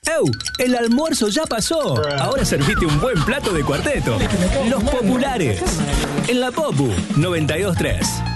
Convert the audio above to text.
¡Ew! El almuerzo ya pasó. Ahora servite un buen plato de Cuarteto. Los populares. En la Popu 92.3.